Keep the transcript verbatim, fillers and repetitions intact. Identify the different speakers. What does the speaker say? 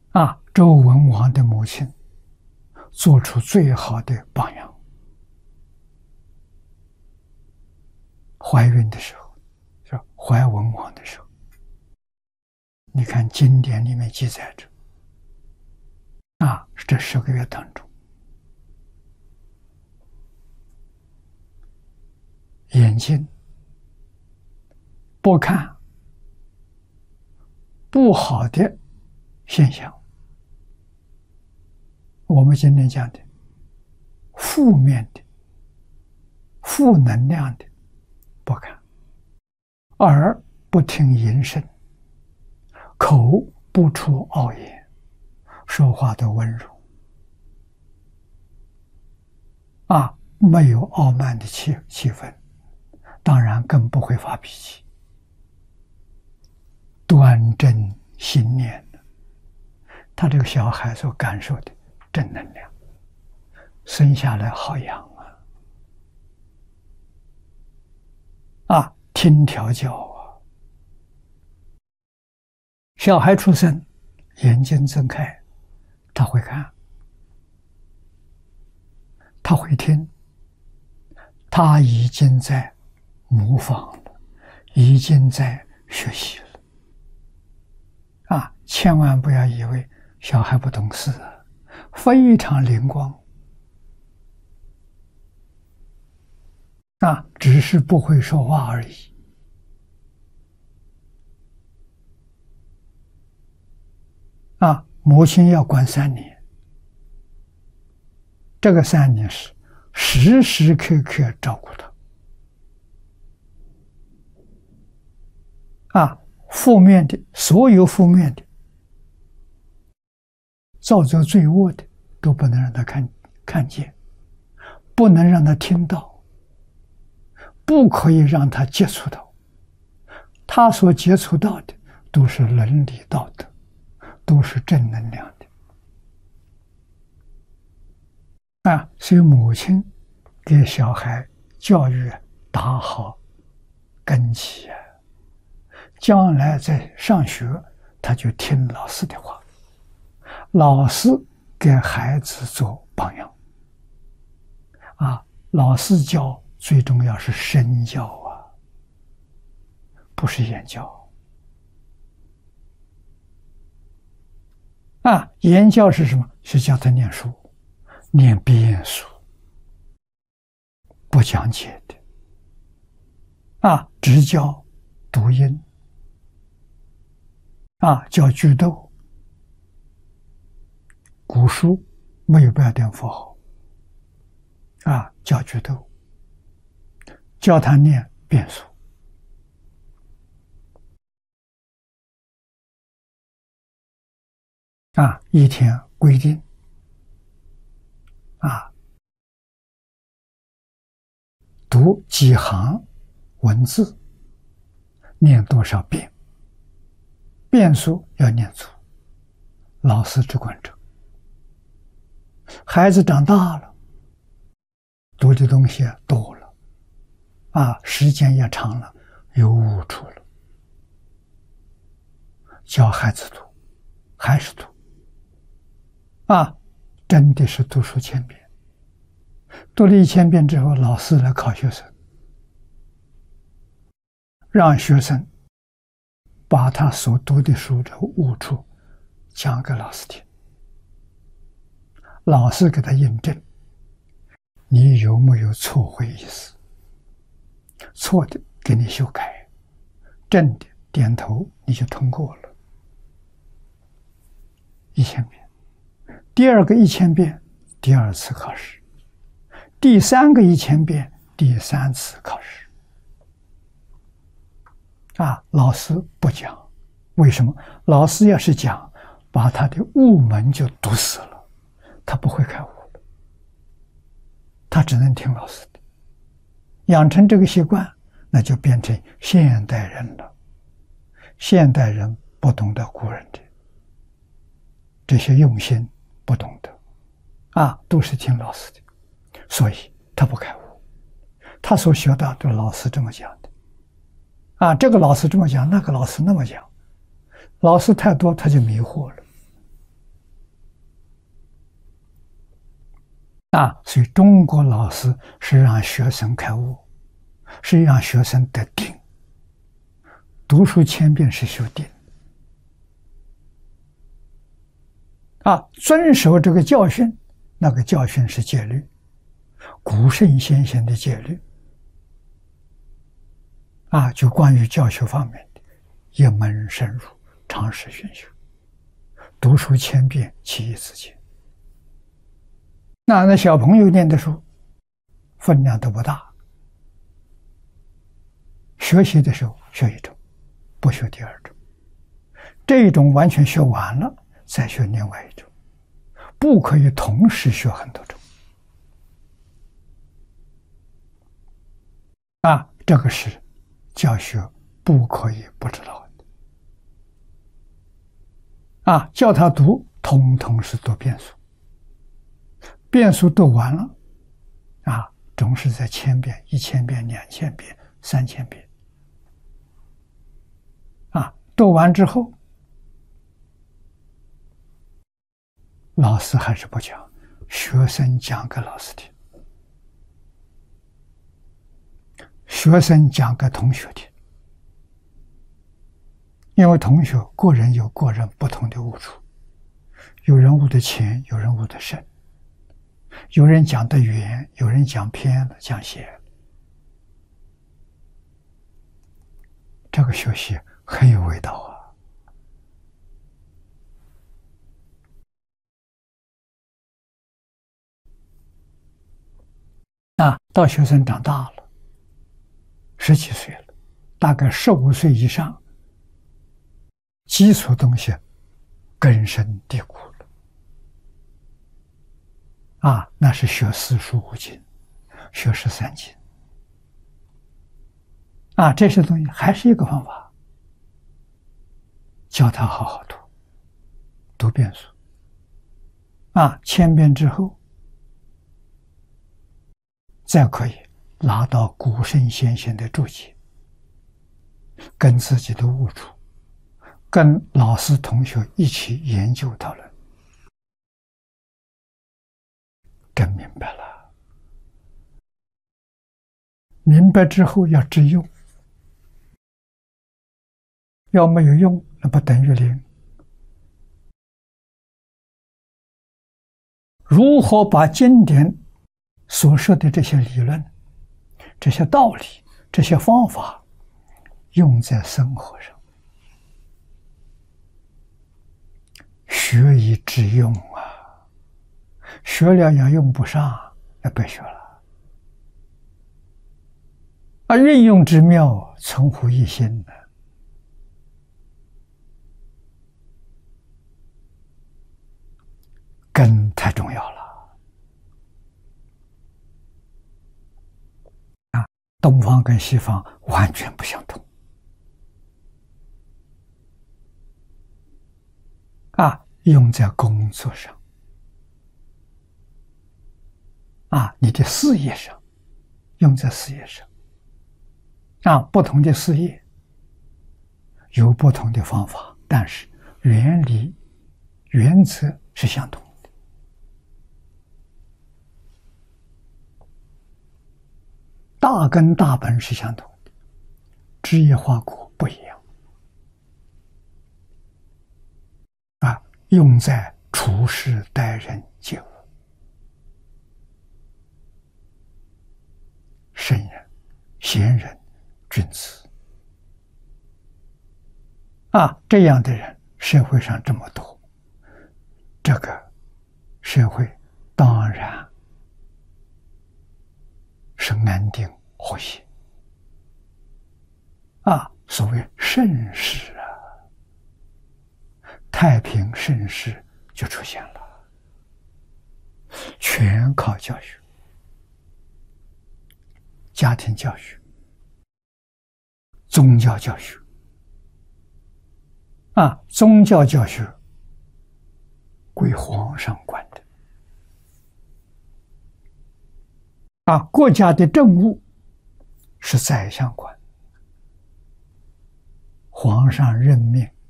Speaker 1: 啊，周文王的母亲做出最好的榜样。怀孕的时候，是怀文王的时候，你看经典里面记载着，啊，这十个月当中，眼睛不看不好的现象，我们今天讲的负面的、负能量的不看，耳不听淫声，口不出傲言，说话的温柔，啊，没有傲慢的气气氛，当然更不会发脾气，端正心念的，他这个小孩所感受的正能量，生下来好养啊！啊，听调教啊！小孩出生，眼睛睁开，他会看，他会听，他已经在模仿了，已经在学习了。啊，千万不要以为小孩不懂事啊，非常灵光。啊，只是不会说话而已。啊，母亲要管三年，这个三年是时时刻刻照顾他。啊，负面的，所有负面的、造作罪恶的，都不能让他看看见，不能让他听到，不可以让他接触到。他所接触到的都是伦理道德，都是正能量的。啊，所以母亲给小孩教育打好根基啊，将来在上学，他就听老师的话，老师给孩子做榜样。啊，老师教最重要是身教啊，不是言教。啊，言教是什么？是教他念书，念编书，不讲解的。啊，只教读音。啊，教句读，古书没有标点符号。啊，教句读，教他念变数。啊，一天规定，啊，读几行文字，念多少遍，变数要念出，老师只管这。孩子长大了，读的东西多了，啊，时间也长了，有悟处了，教孩子读，还是读。啊，真的是读书千遍，读了一千遍之后，老师来考学生，让学生把他所读的书的悟处讲给老师听，老师给他印证，你有没有错会意思？错的给你修改，正的点头，你就通过了。一千遍。第二个一千遍，第二次考试；第三个一千遍，第三次考试。啊，老师不讲，为什么？老师要是讲，把他的悟门就堵死了，他不会开悟了，他只能听老师的。养成这个习惯，那就变成现代人了。现代人不懂得古人的这些用心。不懂得，啊，都是听老师的，所以他不开悟。他所学到的老师这么讲的，啊，这个老师这么讲，那个老师那么讲，老师太多他就迷惑了， 啊，所以中国老师是让学生开悟，是让学生得定。读书千遍是修定。啊，遵守这个教训，那个教训是戒律，古圣先贤的戒律。啊，就关于教学方面的，一门深入，常识熏修，读书千遍，其义自见。那那小朋友念的书，分量都不大，学习的时候学一种，不学第二种，这一种完全学完了，再学另外一种，不可以同时学很多种。啊，这个是教学不可以不知道的。啊，叫他读，通通是读遍数。遍数读完了，啊，总是在千遍、一千遍、两千遍、三千遍。啊，读完之后，老师还是不讲，学生讲给老师听，学生讲给同学听。因为同学个人有个人不同的悟处，有人悟得浅，有人悟得深。有人讲得远，有人讲偏了，讲斜了。这个学习很有味道啊！啊，到学生长大了，十几岁了，大概十五岁以上，基础东西根深蒂固了。啊，那是学四书五经，学十三经。啊，这些东西还是一个方法，教他好好读，读遍数。啊，千遍之后，再可以拿到古圣先贤的注解，跟自己的悟处，跟老师同学一起研究讨论。真明白了，明白之后要知用，要没有用，那不等于零。如何把经典所说的这些理论、这些道理、这些方法用在生活上，学以致用啊！学了要用不上，那别学了。啊，运用之妙，存乎一心的。根太重要了。啊，东方跟西方完全不相同。啊，用在工作上。啊，你的事业上，用在事业上。啊，不同的事业有不同的方法，但是原理、原则是相同的。大根大本是相同的，枝叶花果不一样。啊，用在处事待人接物。圣人、贤人、君子啊，这样的人社会上这么多，这个社会当然是安定和谐啊。所谓盛世啊，太平盛世就出现了，全靠教育。家庭教育、宗教教育啊，宗教教学归皇上管的啊，国家的政务是宰相管，皇上任命